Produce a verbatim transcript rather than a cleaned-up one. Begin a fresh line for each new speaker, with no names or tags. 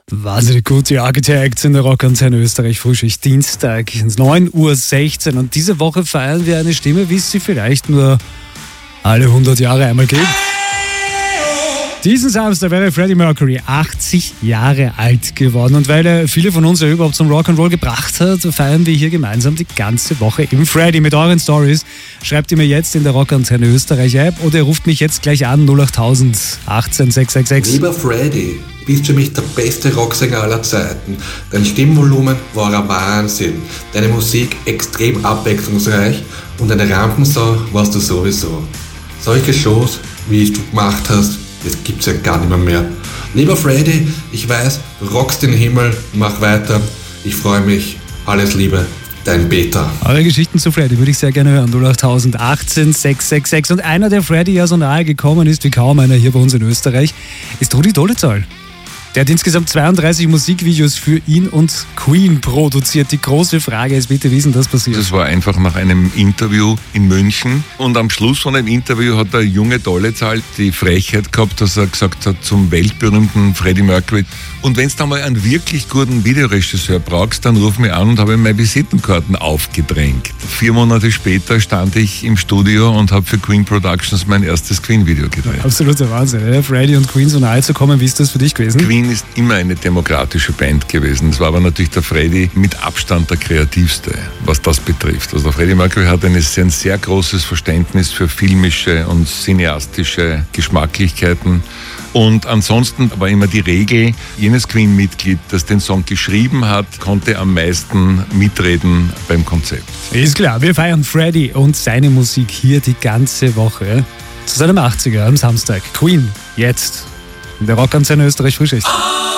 Wahnsinnig gut, die Architects in der Rockantenne Österreich Frühschicht, Dienstag, neun Uhr sechzehn. Und diese Woche feiern wir eine Stimme, wie es sie vielleicht nur alle hundert Jahre einmal gibt. Diesen Samstag wäre Freddie Mercury achtzig Jahre alt geworden. Und weil er viele von uns ja überhaupt zum Rock'n'Roll gebracht hat, feiern wir hier gemeinsam die ganze Woche im Freddie mit euren Stories. Schreibt ihr mir jetzt in der Rockantenne Österreich App oder ihr ruft mich jetzt gleich an null acht null null achtzehn sechs sechs sechs.
Lieber Freddie, bist für mich der beste Rocksänger aller Zeiten. Dein Stimmvolumen war ein Wahnsinn. Deine Musik extrem abwechslungsreich und eine Rampensau warst du sowieso. Solche Shows, wie es du gemacht hast, das gibt's ja gar nicht mehr, mehr. Lieber Freddie, ich weiß, du rockst den Himmel, mach weiter. Ich freue mich. Alles Liebe, dein Peter.
Eure Geschichten zu Freddie würde ich sehr gerne hören. null acht null null achtzehn sechs sechs sechs. Und einer, der Freddie ja so nahe gekommen ist wie kaum einer hier bei uns in Österreich, ist Rudi Dolezal. Der hat insgesamt zweiunddreißig Musikvideos für ihn und Queen produziert. Die große Frage ist bitte, wie ist denn das passiert?
Das war einfach nach einem Interview in München. Und am Schluss von dem Interview hat der junge Dolezal die Frechheit gehabt, dass er gesagt hat zum weltberühmten Freddie Mercury: Und wenn du mal einen wirklich guten Videoregisseur brauchst, dann ruf mich an, und habe ihm meine Visitenkarten aufgedrängt. Vier Monate später stand ich im Studio und habe für Queen Productions mein erstes Queen-Video gedreht.
Absoluter Wahnsinn, ja? Freddie und Queen so nahe zu kommen. Wie ist das für dich gewesen?
Queen ist immer eine demokratische Band gewesen. Es war aber natürlich der Freddie mit Abstand der kreativste, was das betrifft. Also der Freddie Mercury hat ein sehr, ein sehr großes Verständnis für filmische und cineastische Geschmacklichkeiten. Und ansonsten war immer die Regel, jenes Queen-Mitglied, das den Song geschrieben hat, konnte am meisten mitreden beim Konzept.
Ist klar, wir feiern Freddie und seine Musik hier die ganze Woche. Zu seinem achtziger am Samstag. Queen, jetzt in der Rockantenne Österreich Frühschicht.